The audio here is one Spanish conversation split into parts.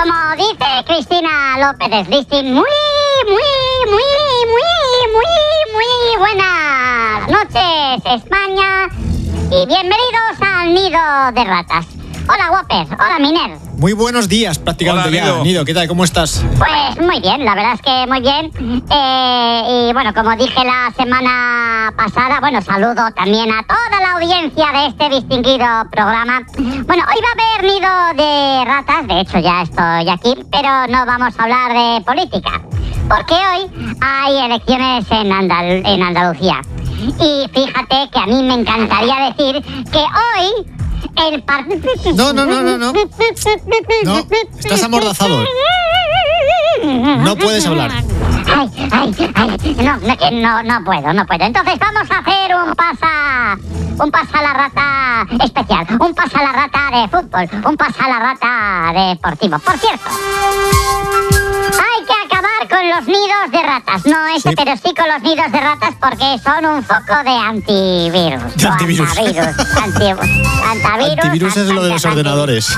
Como dice Cristina López Listing, muy buenas noches, España, y bienvenidos al Nido de Ratas. Hola, Whopper. Hola, Miner. Muy buenos días, prácticamente. Hola, ya. Nido, ¿qué tal? ¿Cómo estás? Pues muy bien, la verdad es que muy bien. Y bueno, como dije la semana pasada, bueno, saludo también a toda la audiencia de este distinguido programa. Bueno, hoy va a haber Nido de Ratas, de hecho ya estoy aquí, pero no vamos a hablar de política, porque hoy hay elecciones en Andalucía. Y fíjate que a mí me encantaría decir que hoy el partido... No, estás amordazado. No puedes hablar. No puedo. Entonces vamos a hacer un pasa a la rata especial, un pasa a la rata de fútbol, un pasa a la rata deportivo. Por cierto, hay que acabar con los nidos de ratas. No ese, sí, pero sí con los nidos de ratas, porque son un foco de antivirus. De antivirus. Antivirus es lo de los ordenadores.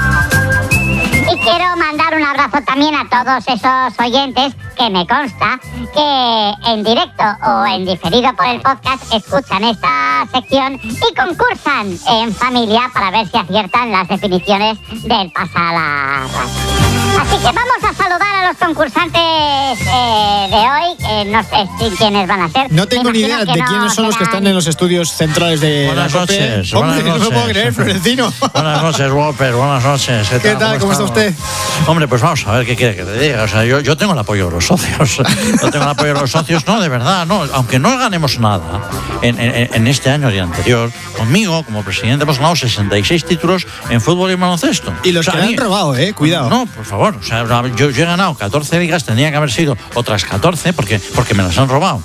Y quiero mandar un abrazo también a todos esos oyentes que me consta que en directo o en diferido por el podcast escuchan esta sección y concursan en familia para ver si aciertan las definiciones del pasa a la rata. Así que vamos a saludar a los concursantes de hoy, que no sé quiénes van a ser. No tengo ni idea de quiénes son los que están en los estudios centrales de Buenas la noches. Hombre, Buenas no me puedo creer, Florentino. Buenas noches, Whopper. Buenas noches. ¿Qué tal? ¿Cómo está usted? Hombre, pues vamos a ver qué quiere que te diga. O sea, yo tengo el apoyo de los socios. Yo tengo el apoyo de los socios, no, de verdad, no. Aunque no ganemos nada en este año y anterior, conmigo, como presidente, hemos ganado 66 títulos en fútbol y baloncesto. Y los que han robado, cuidado. No, por favor. O sea, yo he ganado 14 ligas, tendría que haber sido otras 14 porque me las han robado.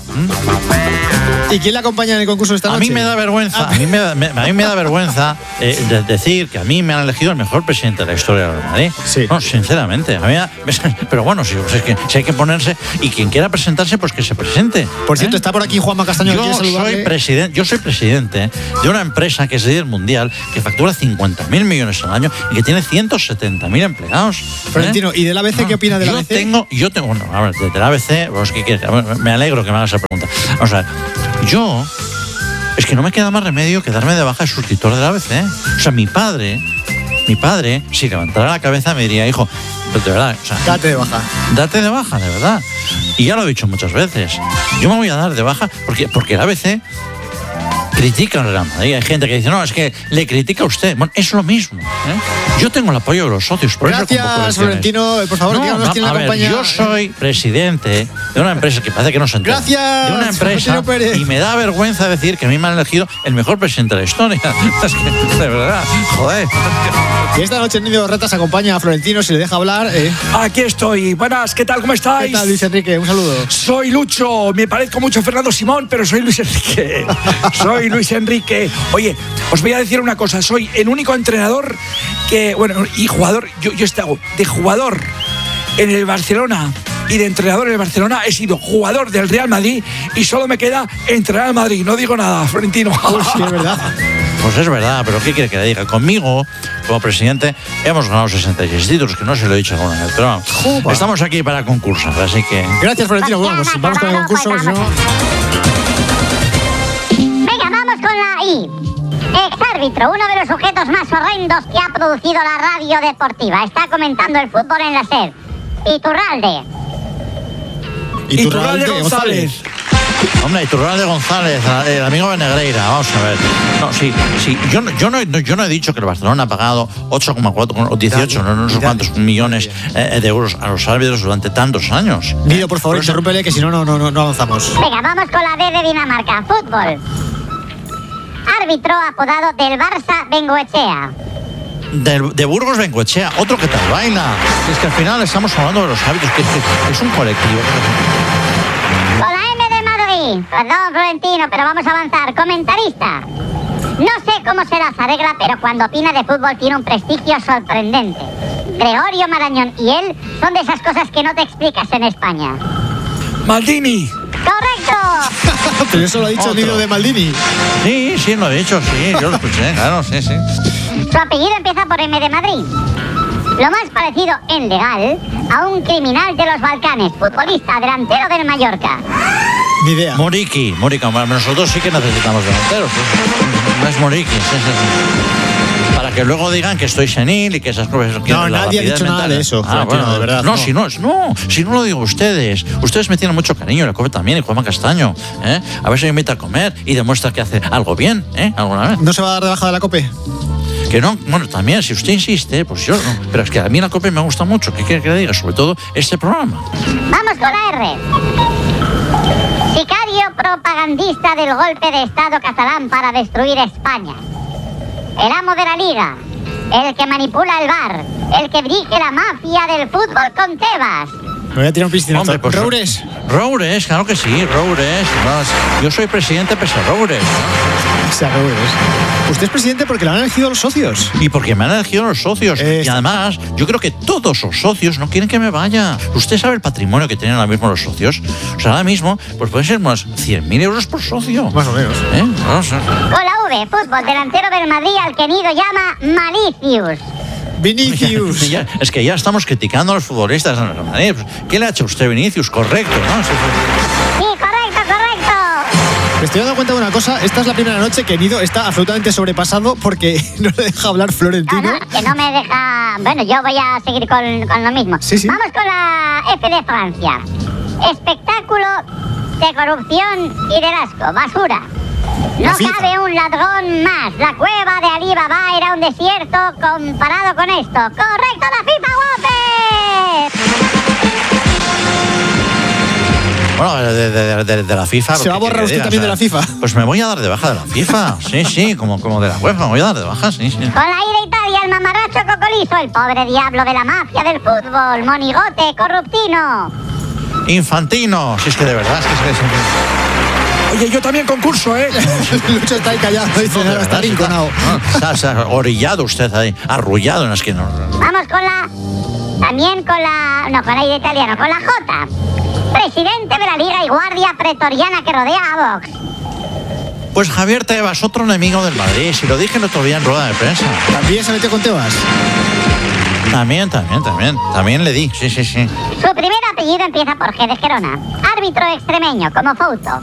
¿Y quién le acompaña en el concurso esta noche? A mí me da vergüenza, a mí me da vergüenza decir que a mí me han elegido el mejor presidente de la historia del Real Madrid. Sí. No, sinceramente. Pero bueno, si hay que ponerse, y quien quiera presentarse, pues que se presente. Por cierto, está por aquí Juanma Castaño. Yo soy presidente de una empresa que es líder mundial, que factura 50.000 millones al año y que tiene 170.000 empleados. Florentino, ¿y del ABC qué opina del ABC? Yo tengo, bueno, a ver, del ABC, pues, ¿qué quieres? Me alegro que me hagas esa pregunta. Vamos a ver, es que no me queda más remedio que darme de baja de suscriptor del ABC. O sea, mi padre, si levantara la cabeza, me diría, hijo, pero de verdad, o sea, date de baja. Date de baja, de verdad. Y ya lo he dicho muchas veces. Yo me voy a dar de baja porque el ABC critica al Real Madrid. Hay gente que dice, no, es que le critica a usted. Bueno, es lo mismo. Yo tengo el apoyo de los socios. Por Gracias, Florentino. Por favor, díganos quién la acompaña. Yo soy presidente de una empresa que parece que no se entera. Gracias, de una empresa, y me da vergüenza decir que a mí me han elegido el mejor presidente de la historia. Es que, de verdad, joder. Y esta noche en Nido de Ratas acompaña a Florentino, si le deja hablar. Aquí estoy. Buenas, ¿qué tal? ¿Cómo estáis? ¿Qué tal, Luis Enrique? Un saludo. Soy Lucho. Me parezco mucho a Fernando Simón, pero soy Luis Enrique. Soy Luis Enrique. Oye, os voy a decir una cosa. Soy el único entrenador y jugador. Yo hago de jugador en el Barcelona y de entrenador en el Barcelona. He sido jugador del Real Madrid y solo me queda entrenar al Madrid. No digo nada, Florentino. Sí, es verdad. Pues es verdad, pero ¿qué quiere que le diga? Conmigo, como presidente, hemos ganado 66 títulos, que no se lo he dicho alguna vez, pero estamos aquí para concursar, así que... Gracias, Florentino. Bueno, pues vamos con el concurso. Venga, vamos con la I. Exárbitro, uno de los sujetos más horrendos que ha producido la radio deportiva. Está comentando el fútbol en la SER. Iturralde González. Hombre, Iturralde González, el amigo de Negreira, vamos a ver. No, sí, yo no he dicho que el Barcelona ha pagado 8,4 o 18, no sé cuántos millones de euros a los árbitros durante tantos años. Nido, por favor, interrúmpele, que si no avanzamos. Venga, vamos con la D de Dinamarca. Fútbol. Árbitro apodado del Barça, Bengoechea. De Burgos, Bengoechea, otro que tal baila. Es que al final estamos hablando de los árbitros, que es un colectivo. Con la M de Madrid. Perdón, Florentino, pero vamos a avanzar. Comentarista. No sé cómo se las arregla, pero cuando opina de fútbol tiene un prestigio sorprendente. Gregorio Marañón y él son de esas cosas que no te explicas en España. Maldini. ¡Correcto! Pero eso lo ha dicho Nido de Maldini. Sí, lo he dicho, sí, yo lo escuché, claro, sí. Su apellido empieza por M de Madrid. Lo más parecido en legal a un criminal de los Balcanes, futbolista delantero del Mallorca. Ni idea. Moriki, nosotros sí que necesitamos delanteros. No es Moriki, sí. Para que luego digan que estoy senil y que esas cosas. No, nadie ha dicho nada de eso, Florentino, de verdad. No, si no lo digo ustedes. Ustedes me tienen mucho cariño, la COPE también, y Juanma Castaño. A ver si me invita a comer y demuestra que hace algo bien, alguna vez. ¿No se va a dar de baja de la COPE? Que no, bueno, también, si usted insiste, pues yo no. Pero es que a mí la COPE me gusta mucho. ¿Qué quiere que le diga? Sobre todo este programa. Vamos con la R. Sicario propagandista del golpe de Estado catalán para destruir España. El amo de la Liga. El que manipula el VAR. El que dirige la mafia del fútbol con Tebas. Me voy a tirar un piscinazo. Hombre, pues, Roures. Roures, claro que sí, Roures. Yo soy presidente pese a Roures, ¿no? Pese a Roures. Usted es presidente porque lo han elegido los socios. Y porque me han elegido los socios. Y además, yo creo que todos los socios no quieren que me vaya. ¿Usted sabe el patrimonio que tienen ahora mismo los socios? O sea, ahora mismo, pues pueden ser unos 100.000 euros por socio. Más o menos. No sé. Con la V, fútbol, delantero del Madrid al que Nido llama Malicius. Vinicius. Es que ya estamos criticando a los futbolistas. ¿Qué le ha hecho usted, Vinicius? Correcto, ¿no? Sí, correcto. Me estoy dando cuenta de una cosa. Esta es la primera noche que Nido está absolutamente sobrepasado porque no le deja hablar Florentino. Que no me deja... Bueno, yo voy a seguir con lo mismo. Sí. Vamos con la F de Francia. Espectáculo de corrupción y de asco. Basura. No cabe un ladrón más. La cueva de Ali Baba era un desierto comparado con esto. ¡Correcto, la FIFA, guape! Bueno, de la FIFA... ¿Se va a borrar usted también de la FIFA? Pues me voy a dar de baja de la FIFA. Sí, como de la UEFA. Me voy a dar de baja, sí. Con la I de Italia, el mamarracho cocolizo, el pobre diablo de la mafia del fútbol, monigote, corruptino. Infantino. Si es que de verdad, Oye, yo también concurso, ¿eh? Lucho está ahí callado, dice, ahora está rinconado. Está orillado usted ahí, arrullado en la esquina. Vamos con la... También con la... No, con la I de italiano, con la J. Presidente de la Liga y guardia pretoriana que rodea a Vox. Pues Javier Tebas, otro enemigo del Madrid. Si lo dije el otro día en rueda de prensa. ¿También se metió con Tebas? También le di, sí. Su primer apellido empieza por G de Gerona. Árbitro extremeño, como Fouto.